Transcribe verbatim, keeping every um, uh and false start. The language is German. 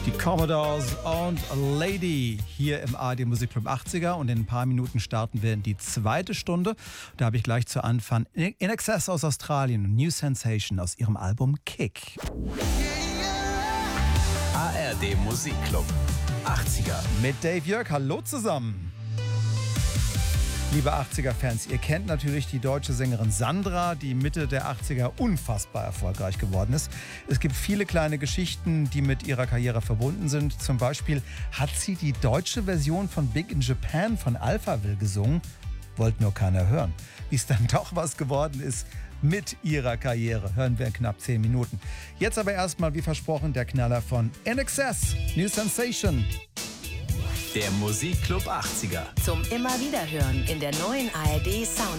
Die Commodores und Lady hier im A R D Musikclub achtziger, und in ein paar Minuten starten wir in die zweite Stunde. Da habe ich gleich zu Anfang In Excess aus Australien und New Sensation aus ihrem Album Kick. A R D Musikclub achtziger Mit Dave Jörg, hallo zusammen. Liebe achtziger-Fans, ihr kennt natürlich die deutsche Sängerin Sandra, die Mitte der achtziger unfassbar erfolgreich geworden ist. Es gibt viele kleine Geschichten, die mit ihrer Karriere verbunden sind. Zum Beispiel hat sie die deutsche Version von Big in Japan von Alphaville gesungen. Wollte nur keiner hören. Wie es dann doch was geworden ist mit ihrer Karriere, hören wir in knapp zehn Minuten. Jetzt aber erstmal, wie versprochen, der Knaller von In Excess, New Sensation. Der Musikclub achtziger. Zum immer wieder hören in der neuen A R D Sound